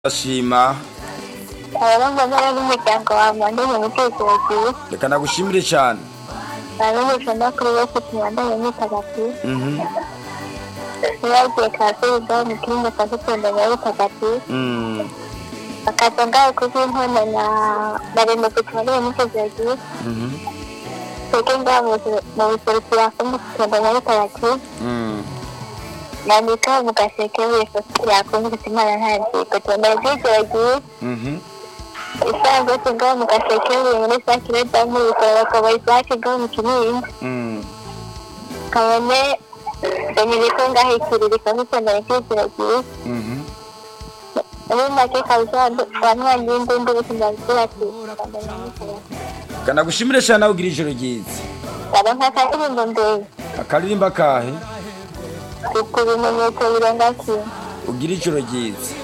Ashima abana n'umuryango wa Mwanda mu bitekerezo reka nagushimire cyane abana n'akuru bose twandanye mutagatifu yagiye kazuba mu kinga kazutonda mu mutagatifu akaza ngaho kuzinkona na bareme kutwara mu mutagatifu ngaho mu biserukiro yakomu kutonda mu mutagatifu nandika mu gaseke wese yakomu kutimana ntazi kutonda mu mutagatifu isanzwe ngaho mu gaseke muri sakire damu bikora ko bayisake ngaho mu kinini kabone Dominiko ngaho ikiriri kamutonda mu mutagatifu make kabisa wanwanyi ndende bikindabira ati kana gushimire cyane ugira ijoro ryiza baronka akaririmbo ndende akaririmba kahe kuko ibimenyetso birenga kimwe ugira ijoro ryiza